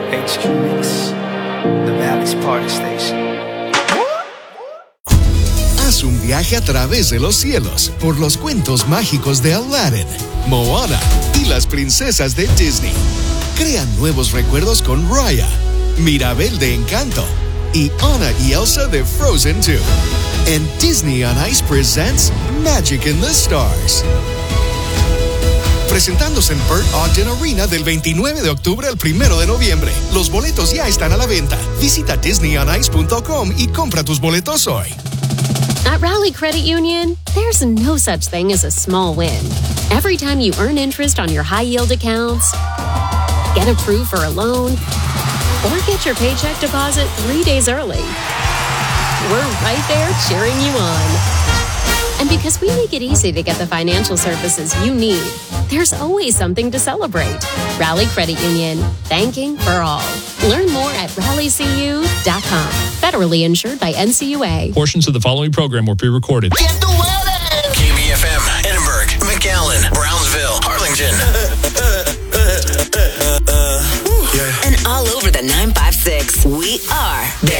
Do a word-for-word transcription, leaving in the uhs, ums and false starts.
H Q Mix, The Valley's Party Station. Haz un viaje a través de los cielos por los cuentos mágicos de Aladdin, Moana y las princesas de Disney. Crea nuevos recuerdos con Raya, Mirabel de Encanto y Anna y Elsa de Frozen dos. And Disney on Ice presents Magic in the Stars. Presentándose en Burt Ogden Arena del veintinueve de octubre al primero de noviembre. Los boletos ya están a la venta. Visita disney on ice punto com y compra tus boletos hoy. At Rally Credit Union, there's no such thing as a small win. Every time you earn interest on your high-yield accounts, get approved for a loan, or get your paycheck deposit three days early, we're right there cheering you on. And because we make it easy to get the financial services you need, there's always something to celebrate. Rally Credit Union, banking for all. Learn more at rally c u dot com. Federally insured by N C U A. Portions of the following program were pre-recorded. Can't do